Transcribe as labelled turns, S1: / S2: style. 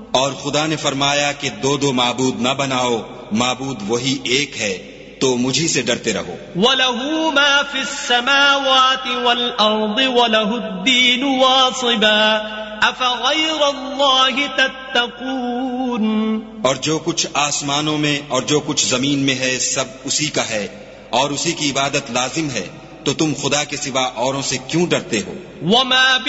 S1: और खुदा ने फरमाया कि दो दो माबूद न बनाओ, माबूद वही एक है, तो मुझी से डरते रहो।
S2: वलहु मा फिस समावाति वल अर्दि वलहुद्दीन वासिबा अफगैरल्लाहि तत्तकून।
S1: और जो कुछ आसमानों में और जो कुछ जमीन में है सब उसी का है और उसी की इबादत लाजिम है, तो तुम खुदा के सिवा औरों से क्यों डरते हो?
S2: वमा